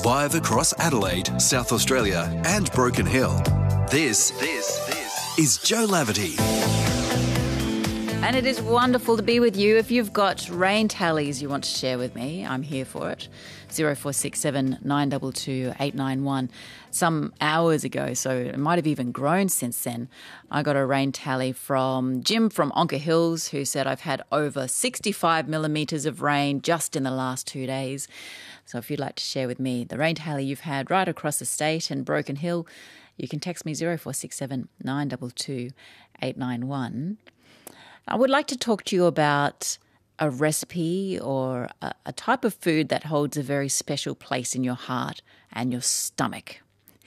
live across Adelaide, South Australia and Broken Hill. This is Joe Laverty. And it is wonderful to be with you. If you've got rain tallies you want to share with me, I'm here for it. 0467 922 891. Some hours ago, so it might have even grown since then, I got a rain tally from Jim from Onka Hills, who said I've had over 65 millimetres of rain just in the last 2 days. So if you'd like to share with me the rain tally you've had right across the state and Broken Hill, you can text me 0467 922 891. I would like to talk to you about a recipe or a type of food that holds a very special place in your heart and your stomach.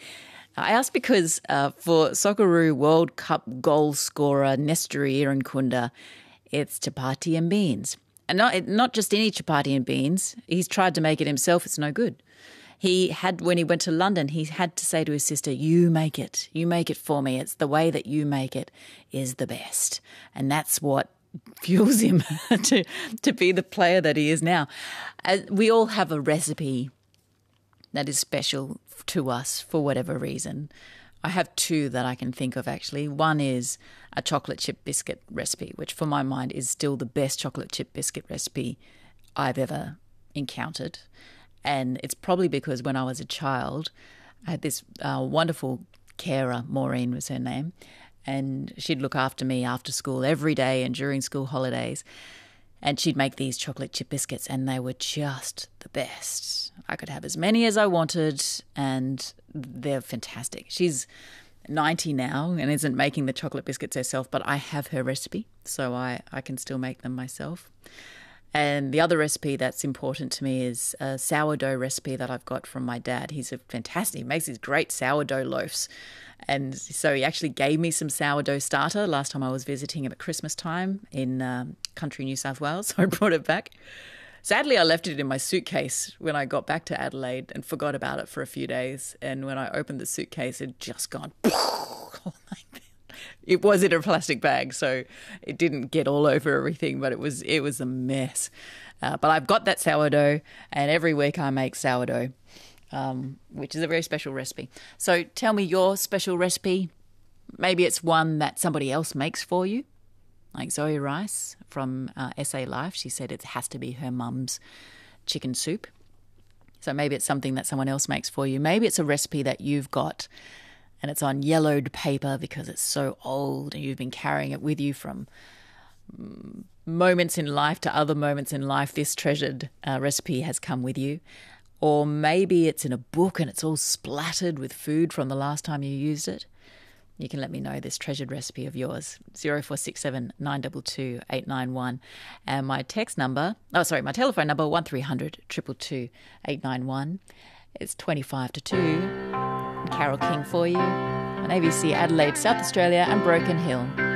I ask because for Socceroo World Cup goal scorer Nestore Irankunda, it's chapati and beans. And not just any chapati and beans. He's tried to make it himself. It's no good. When he went to London, he had to say to his sister, you make it for me. It's the way that you make it is the best. And that's what fuels him to be the player that he is now. We all have a recipe that is special to us for whatever reason. I have two that I can think of actually. One is a chocolate chip biscuit recipe, which for my mind is still the best chocolate chip biscuit recipe I've ever encountered. And it's probably because when I was a child, I had this wonderful carer, Maureen was her name, and she'd look after me after school every day and during school holidays. And she'd make these chocolate chip biscuits and they were just the best. I could have as many as I wanted and they're fantastic. She's 90 now and isn't making the chocolate biscuits herself, but I have her recipe, so I can still make them myself. And the other recipe that's important to me is a sourdough recipe that I've got from my dad. He's he makes these great sourdough loaves. And so he actually gave me some sourdough starter last time I was visiting him at Christmas time in country New South Wales. So I brought it back. Sadly, I left it in my suitcase when I got back to Adelaide and forgot about it for a few days. And when I opened the suitcase, it had just gone like it was in a plastic bag, so it didn't get all over everything, but it was a mess. But I've got that sourdough, and every week I make sourdough, which is a very special recipe. So tell me your special recipe. Maybe it's one that somebody else makes for you, like Zoe Rice from SA Life. She said it has to be her mum's chicken soup. So maybe it's something that someone else makes for you. Maybe it's a recipe that you've got and it's on yellowed paper because it's so old and you've been carrying it with you from moments in life to other moments in life. This treasured recipe has come with you. Or maybe it's in a book and it's all splattered with food from the last time you used it. You can let me know this treasured recipe of yours, 0467 922 891. And my my telephone number, 1300 222 891. It's 25 to 2. Carol King for you on ABC Adelaide, South Australia and Broken Hill.